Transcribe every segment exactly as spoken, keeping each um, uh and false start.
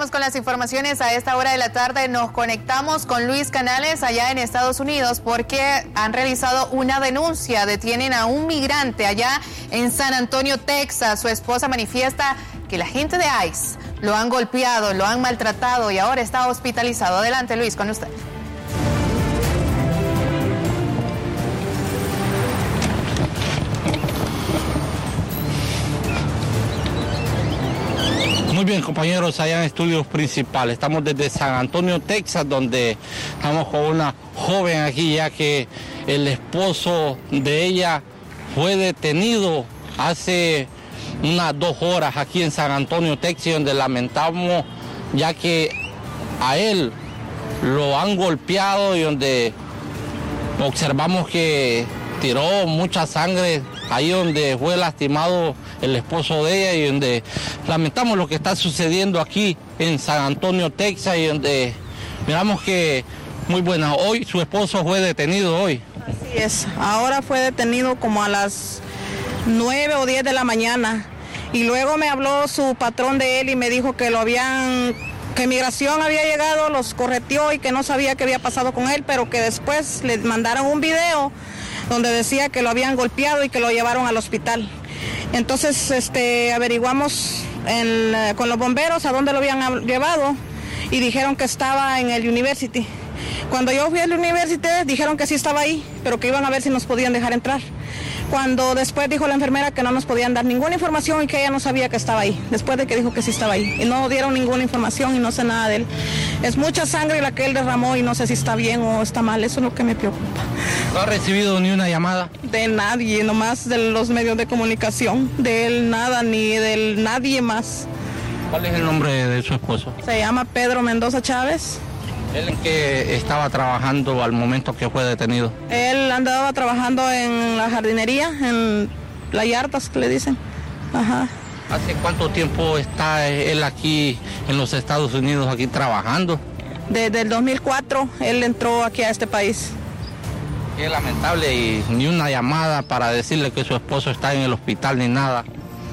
Continuamos con las informaciones a esta hora de la tarde. Nos conectamos con Luis Canales allá en Estados Unidos porque han realizado una denuncia. Detienen a un migrante allá en San Antonio, Texas. Su esposa manifiesta que la gente de ICE lo han golpeado, lo han maltratado y ahora está hospitalizado. Adelante, Luis, con usted. Muy bien, compañeros, allá en estudios principales. Estamos desde San Antonio, Texas, donde estamos con una joven aquí, ya que el esposo de ella fue detenido hace unas dos horas aquí en San Antonio, Texas, donde lamentamos, ya que a él lo han golpeado y donde observamos que tiró mucha sangre ahí donde fue lastimado el esposo de ella y donde lamentamos lo que está sucediendo aquí en San Antonio, Texas, y donde miramos que muy buena. Hoy su esposo fue detenido hoy. Así es, ahora fue detenido como a las nueve o diez de la mañana y luego me habló su patrón de él y me dijo que lo habían, que migración había llegado, los correteó y que no sabía qué había pasado con él, pero que después le mandaron un video donde decía que lo habían golpeado y que lo llevaron al hospital. Entonces este, averiguamos en, con los bomberos a dónde lo habían llevado y dijeron que estaba en el University. Cuando yo fui al University dijeron que sí estaba ahí, pero que iban a ver si nos podían dejar entrar. Cuando después dijo la enfermera que no nos podían dar ninguna información y que ella no sabía que estaba ahí, después de que dijo que sí estaba ahí. Y no dieron ninguna información y no sé nada de él. Es mucha sangre la que él derramó y no sé si está bien o está mal, eso es lo que me preocupa. ¿No ha recibido ni una llamada? De nadie, nomás de los medios de comunicación, de él nada, ni de nadie más. ¿Cuál es el nombre de su esposo? Se llama Pedro Mendoza Chávez. ¿Él en qué estaba trabajando al momento que fue detenido? Él andaba trabajando en la jardinería, en las yardas que le dicen. Ajá. ¿Hace cuánto tiempo está él aquí en los Estados Unidos, aquí trabajando? Desde el dos mil cuatro él entró aquí a este país. Qué lamentable, y ni una llamada para decirle que su esposo está en el hospital ni nada.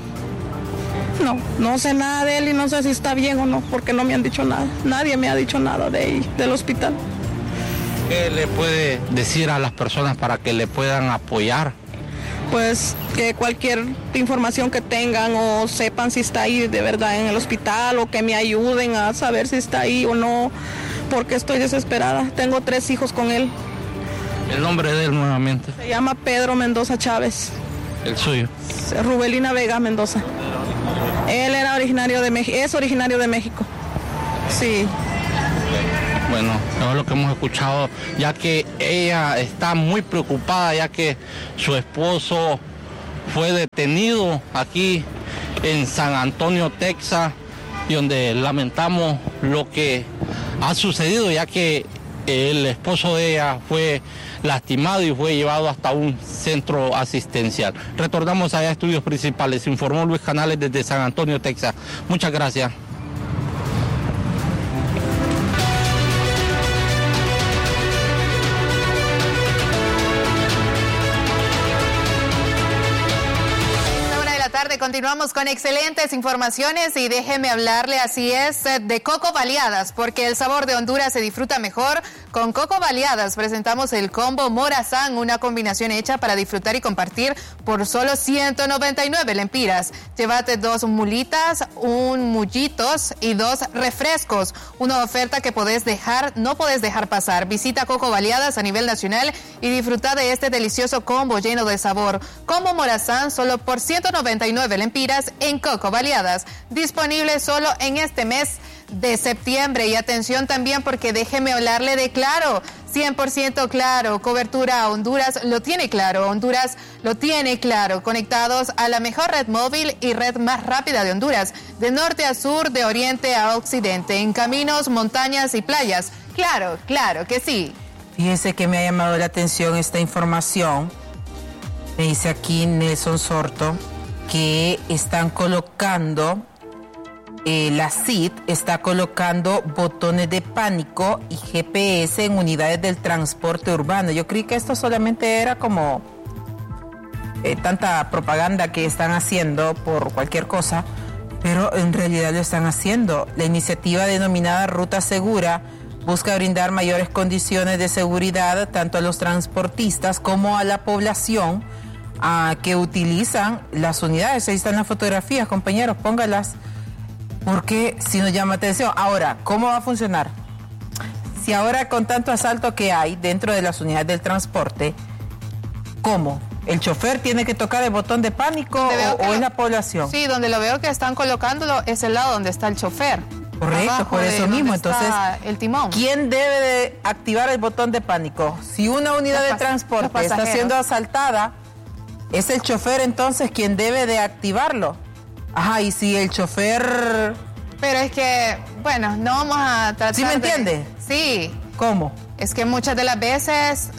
No, no sé nada de él y no sé si está bien o no, porque no me han dicho nada. Nadie me ha dicho nada de ahí, del hospital. ¿Qué le puede decir a las personas para que le puedan apoyar? Pues que cualquier información que tengan o sepan si está ahí de verdad en el hospital o que me ayuden a saber si está ahí o no, porque estoy desesperada. Tengo tres hijos con él. ¿El nombre de él nuevamente? Se llama Pedro Mendoza Chávez. ¿El suyo? Rubelina Vega Mendoza. Él era originario de México, es originario de México. Sí. Bueno, eso es lo que hemos escuchado, ya que ella está muy preocupada, ya que su esposo fue detenido aquí en San Antonio, Texas, y donde lamentamos lo que ha sucedido, ya que el esposo de ella fue lastimado y fue llevado hasta un centro asistencial. Retornamos allá a estudios principales. Informó Luis Canales desde San Antonio, Texas. Muchas gracias. Continuamos con excelentes informaciones y déjeme hablarle, así es, de Coco Baleadas, porque el sabor de Honduras se disfruta mejor con Coco Baleadas. Presentamos el combo Morazán, una combinación hecha para disfrutar y compartir por solo ciento noventa y nueve lempiras. Llévate dos mulitas, un mullitos y dos refrescos. Una oferta que podés dejar, no podés dejar pasar. Visita Coco Baleadas a nivel nacional y disfruta de este delicioso combo lleno de sabor. Combo Morazán solo por ciento noventa y nueve lempiras en Coco Baleadas, disponible solo en este mes de septiembre. Y atención también, porque déjeme hablarle de Claro, cien por ciento Claro, cobertura a Honduras lo tiene claro, Honduras lo tiene claro, conectados a la mejor red móvil y red más rápida de Honduras, de norte a sur, de oriente a occidente, en caminos, montañas y playas. Claro, claro que sí. Fíjese que me ha llamado la atención esta información. Me dice aquí Nelson Sorto que están colocando, eh, la C I D está colocando botones de pánico y G P S en unidades del transporte urbano. Yo creí que esto solamente era como eh, tanta propaganda que están haciendo por cualquier cosa, Pero en realidad lo están haciendo. La iniciativa denominada Ruta Segura busca brindar mayores condiciones de seguridad tanto a los transportistas como a la población a, que utilizan las unidades. Ahí están las fotografías, compañeros, póngalas. Porque si nos llama atención. Ahora, ¿cómo va a funcionar? Si ahora con tanto asalto que hay dentro de las unidades del transporte, ¿cómo? ¿El chofer tiene que tocar el botón de pánico o, o es la población? Sí, donde lo veo que están colocándolo es el lado donde está el chofer. Correcto, Abajo por eso mismo. Entonces, el timón. ¿Quién debe de activar el botón de pánico? Si una unidad de transporte está siendo asaltada, es el chofer entonces quien debe de activarlo. Ajá, y si el chofer... Pero es que, bueno, no vamos a tratar ¿Sí me entiende? De... Sí. ¿Cómo? Es que muchas de las veces,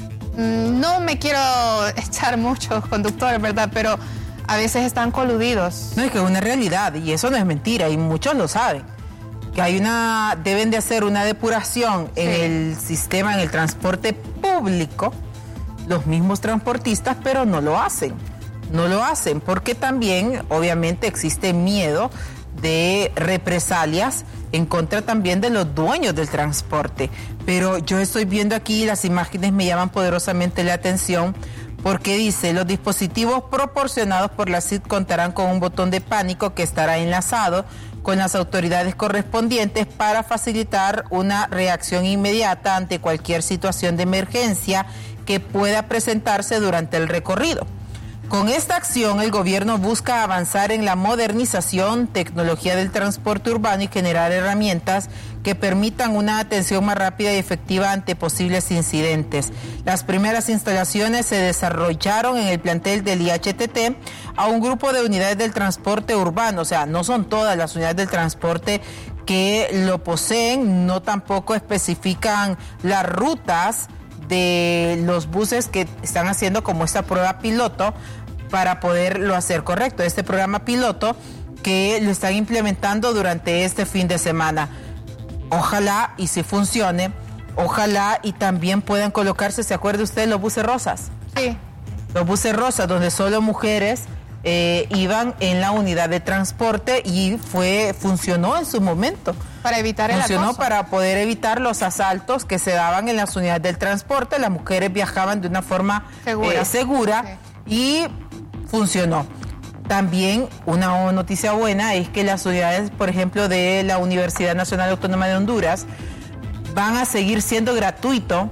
no me quiero echar muchos conductores, ¿verdad? Pero a veces están coludidos. No, es que es una realidad y eso no es mentira y muchos lo saben. Que hay una, deben de hacer una depuración sí. en el sistema, en el transporte público, los mismos transportistas, pero no lo hacen. No lo hacen porque también, obviamente, existe miedo de represalias en contra también de los dueños del transporte. Pero yo estoy viendo aquí, las imágenes me llaman poderosamente la atención porque dice, los dispositivos proporcionados por la C I D contarán con un botón de pánico que estará enlazado con las autoridades correspondientes para facilitar una reacción inmediata ante cualquier situación de emergencia que pueda presentarse durante el recorrido. Con esta acción, el gobierno busca avanzar en la modernización, tecnología del transporte urbano y generar herramientas que permitan una atención más rápida y efectiva ante posibles incidentes. Las primeras instalaciones se desarrollaron en el plantel del I H T T a un grupo de unidades del transporte urbano, o sea, no son todas las unidades del transporte que lo poseen, no tampoco especifican las rutas de los buses que están haciendo como esta prueba piloto para poderlo hacer correcto. Este programa piloto que lo están implementando durante este fin de semana. Ojalá y si funcione, ojalá y también puedan colocarse, ¿se acuerda usted los buses rosas? Sí. Los buses rosas donde solo mujeres eh, iban en la unidad de transporte y fue funcionó en su momento. Para evitar el Funcionó acoso. para poder evitar los asaltos que se daban en las unidades del transporte. Las mujeres viajaban de una forma segura, eh, segura sí. y funcionó. También una noticia buena es que las unidades, por ejemplo, de la Universidad Nacional Autónoma de Honduras van a seguir siendo gratuito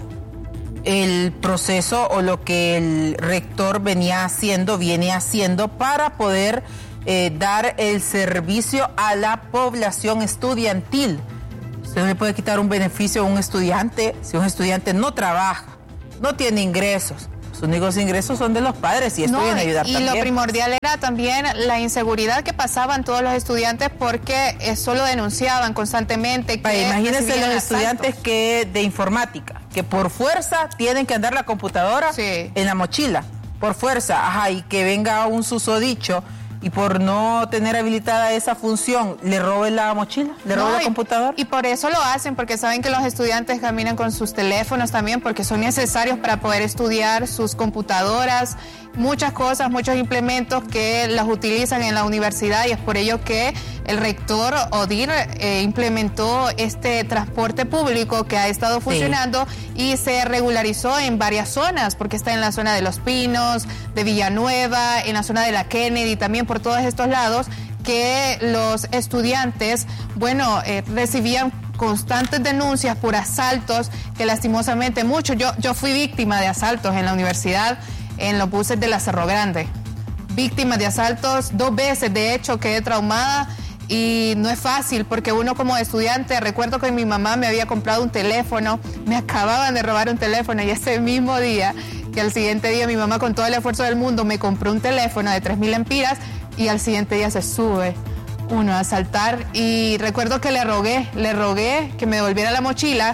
el proceso o lo que el rector venía haciendo, viene haciendo para poder eh, dar el servicio a la población estudiantil. Usted no le puede quitar un beneficio a un estudiante si un estudiante no trabaja, no tiene ingresos. Los únicos ingresos son de los padres y esto no, viene a ayudar y también. Y lo primordial era también la inseguridad que pasaban todos los estudiantes porque eso lo denunciaban constantemente. Que imagínense los estudiantes que de informática, que por fuerza tienen que andar la computadora sí. en la mochila, por fuerza, ajá, y que venga un susodicho y por no tener habilitada esa función, le robe la mochila, le robe no, la computadora. Y por eso lo hacen, porque saben que los estudiantes caminan con sus teléfonos también, porque son necesarios para poder estudiar, sus computadoras, muchas cosas, muchos implementos que las utilizan en la universidad, y es por ello que el rector Odir eh, implementó este transporte público que ha estado funcionando sí. y se regularizó en varias zonas, porque está en la zona de Los Pinos, de Villanueva, en la zona de la Kennedy, también por todos estos lados, que los estudiantes, bueno, eh, recibían constantes denuncias por asaltos, que lastimosamente muchos, yo, yo fui víctima de asaltos en la universidad, en los buses de la Cerro Grande, víctima de asaltos dos veces, de hecho quedé traumada. Y no es fácil porque uno como estudiante, recuerdo que mi mamá me había comprado un teléfono, me acababan de robar un teléfono y ese mismo día, que al siguiente día mi mamá con todo el esfuerzo del mundo me compró un teléfono de tres mil empiras y al siguiente día se sube uno a asaltar y recuerdo que le rogué, le rogué que me devolviera la mochila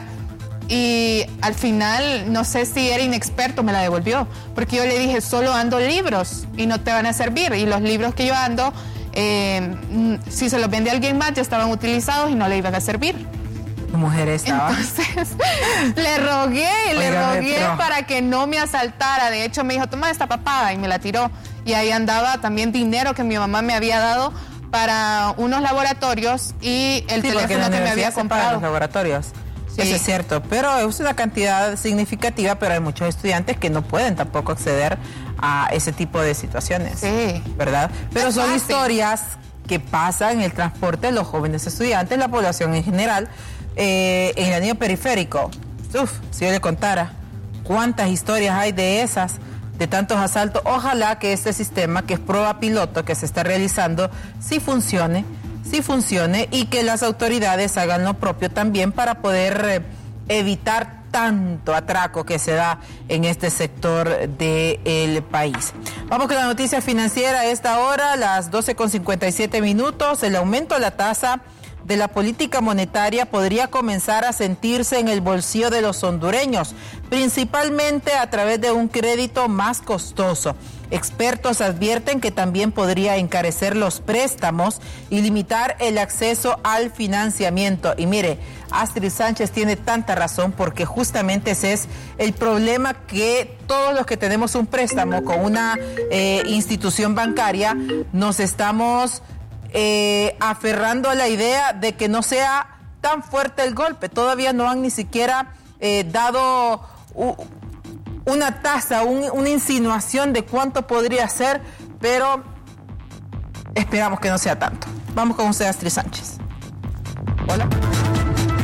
y al final, no sé si era inexperto, me la devolvió, porque yo le dije, solo ando libros y no te van a servir y los libros que yo ando... Eh, si se los vende a alguien más ya estaban utilizados y no le iban a servir. ¿Tu mujer estaba? Entonces le rogué, le Oiga, rogué pero... para que no me asaltara. De hecho me dijo, toma esta papada y me la tiró. Y ahí andaba también dinero que mi mamá me había dado para unos laboratorios y el sí, teléfono que me había comprado. Los laboratorios. Sí. Eso es cierto, pero es una cantidad significativa, pero hay muchos estudiantes que no pueden tampoco acceder a ese tipo de situaciones, sí. ¿verdad? Pero es son fácil. historias que pasan en el transporte de los jóvenes estudiantes, la población en general, eh, en el anillo periférico. Uf, si yo le contara cuántas historias hay de esas, de tantos asaltos. Ojalá que este sistema, que es prueba piloto, que se está realizando, sí funcione, sí funcione y que las autoridades hagan lo propio también para poder eh, evitar tanto atraco que se da en este sector del país. Vamos con la noticia financiera a esta hora, las doce con cincuenta y siete minutos. El aumento de la tasa de la política monetaria podría comenzar a sentirse en el bolsillo de los hondureños, principalmente a través de un crédito más costoso. Expertos advierten que también podría encarecer los préstamos y limitar el acceso al financiamiento. Y mire, Astrid Sánchez tiene tanta razón, porque justamente ese es el problema, que todos los que tenemos un préstamo con una eh, institución bancaria nos estamos eh, aferrando a la idea de que no sea tan fuerte el golpe. Todavía no han ni siquiera eh, dado Uh, una tasa, un, una insinuación de cuánto podría ser, pero esperamos que no sea tanto. Vamos con usted, Astrid Sánchez. Hola.